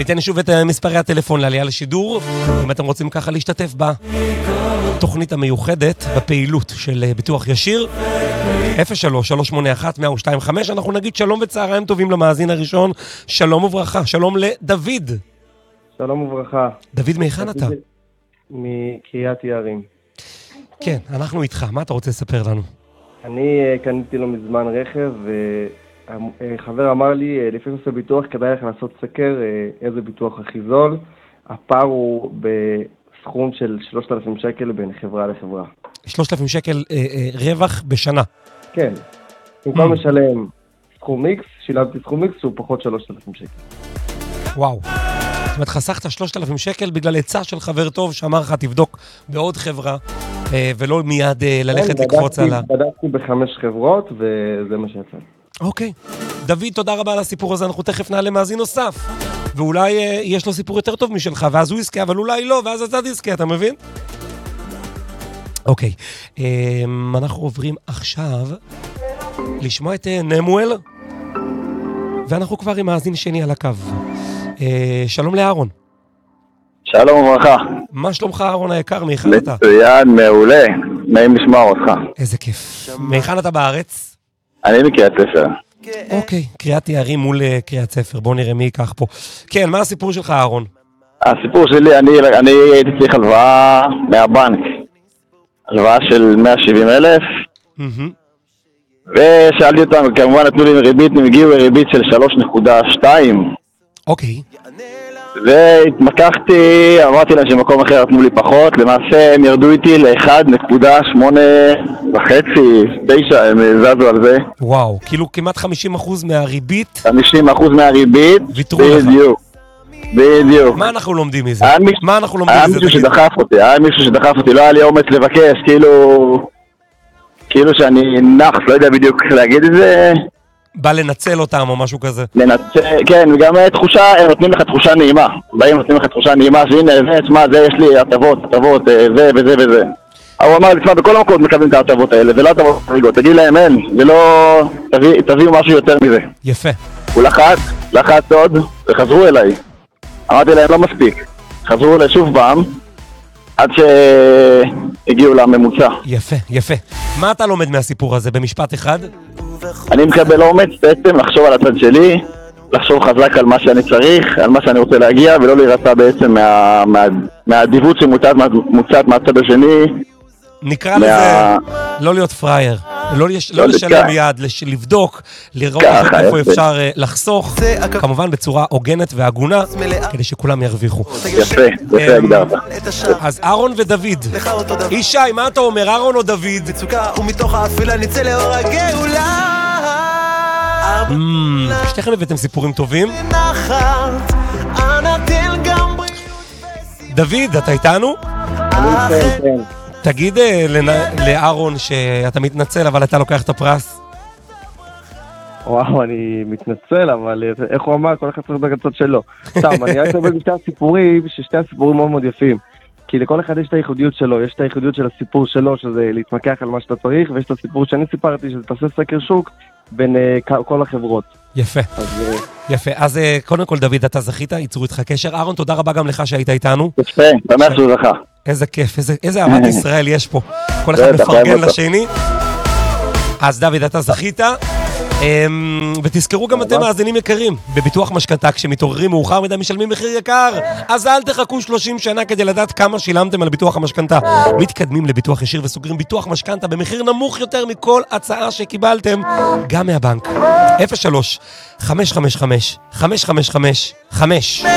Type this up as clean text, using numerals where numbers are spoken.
ניתן שוב את מספרי הטלפון לעלייה לשידור, אם אתם רוצים ככה להשתתף בתוכנית המיוחדת, בפעילות של ביטוח ישיר. 03-381-1025. אנחנו נגיד שלום וצהריים טובים למאזין הראשון. שלום וברכה. שלום לדוד. שלום וברכה. דוד, מהיכן אתה? מקריית יערים. כן, אנחנו איתך. מה אתה רוצה לספר לנו? אני קניתי לו מזמן רכב, וחבר אמר לי, לפני שעושה ביטוח, כדאי לך לעשות סקר איזה ביטוח הכי זול. הפער הוא בסכום של 3,000 שקל בין חברה לחברה. 3,000 שקל רווח בשנה. כן. במקום משלם סכום X, שילמתי סכום X, שהוא פחות 3,000 שקל. וואו. זאת אומרת, חסכת 3,000 שקל בגלל עצה של חבר טוב שאמר לך, תבדוק בעוד חברה, ולא מיד ללכת לקפוץ על ה... בדקתי ב5 חברות, וזה מה שיצא. אוקיי. דוד, תודה רבה על הסיפור הזה. אנחנו תכף נעלה מאזין נוסף. ואולי יש לו סיפור יותר טוב משלך, ואז הוא יזכה, אבל אולי לא, ואז אתה תזכה, אתה מבין? אוקיי. אנחנו עוברים עכשיו לשמוע את נמואל, ואנחנו כבר עם מאזין שני על הקו. שלום לאהרון. שלום וברכה. מה שלומך אהרון היקר? מהיכן אתה? מצוין, מעולה. נעים לשמוע אותך. איזה כיף. מהיכן אתה בארץ? אני מקריית ספר. אוקיי, קריית יערים מול קריית ספר. בוא נראה מי ייקח פה. כן, מה הסיפור שלך אהרון? הסיפור שלי, אני הייתי צריך הלוואה מהבנק. הלוואה של 170,000. ושאלתי אותם, כמובן נתנו לי ריבית, הם הגיעו לריבית של 3.2. אוקיי. והתמקחתי, אמרתי להם שמקום אחר נתנו לי פחות, למעשה הם ירדו איתי ל1.8.5, 9, הם זזו על זה. וואו, כאילו כמעט 50% מהריבית. 50% מהריבית, בדיוק. בדיוק. מה אנחנו לומדים מזה? היה מישהו שדחף אותי, לא היה לי אומץ לבקש, כאילו שאני נח, לא יודע בדיוק איך להגיד את זה. בא לנצל אותם או משהו כזה. לנצל, כן, וגם תחושה, הם נותנים לך תחושה נעימה. באים נותנים לך תחושה נעימה, שהנה, זה, יש לי הטבות, זה וזה וזה. הוא אמר לי, בכל המקומות מקבלים את ההטבות האלה, ולא הטבות חריגות, תגיד להם, אין, ולא, תביאו משהו יותר מזה. יפה. הוא לחץ עוד, וחזרו אליי. אמרתי להם, לא מספיק. חזרו אליי שוב פעם, עד שהגיעו לממוצע. יפה, יפה. מה אתה לומד מהסיפור הזה במשפט אחד? אני מקבל אומץ בעצם לחשוב על הצד שלי, לחשוב חזק על מה שאני צריך, על מה שאני רוצה להגיע, ולא להירצה בעצם מהאדיבות שמוצעת מהצד השני. נקרא לזה לא להיות פרייר, לא לשלם יד, לבדוק, לראות איפה אפשר לחסוך, כמובן בצורה הוגנת והגונה, כדי שכולם ירוויחו. יפה, יפה הגדרת. אז אהרון ודוד, ישי, מה אתה אומר, אהרון או דוד? ומתוך האפילה נצא לאור הגאולה. שתיכם הבאתם סיפורים טובים. דוד, אתה איתנו? כן. תגיד לאהרון שאתה מתנצל, אבל אתה לוקח את הפרס. וואו, אני מתנצל, אבל איך הוא אמר? כל אחד צריך לדעת הצד שלו. סתם, אני רק אומר בשתי הסיפורים, ששתי הסיפורים מאוד מאוד יפים. כי לכל אחד יש את הייחודיות שלו, יש את הייחודיות של הסיפור שלו, שזה להתמקח על מה שאתה צריך, ויש את הסיפור שאני סיפרתי, שזה תעשה סקר שוק בין כל החברות. יפה, יפה. אז קודם כל, דוד, אתה זכית, ייצרו איתך קשר. אהרון, תודה רבה גם לך שהיית איתנו. יפה, תמח שהוא זכה. איזה כיף, איזה אהבת ישראל יש פה. כל אחד מפרגן לשני. אז דוד, אתה זכית. ותזכרו גם אתם מאזינים יקרים, בביטוח משכנתה כשמתעוררים מאוחר מדי משלמים מחיר יקר, אז אל תחכו 30 שנה כדי לדעת כמה שילמתם על ביטוח המשכנתה. מתקדמים לביטוח ישיר וסוגרים ביטוח משכנתה במחיר נמוך יותר מכל הצעה שקיבלתם, גם מהבנק. 03-555-5555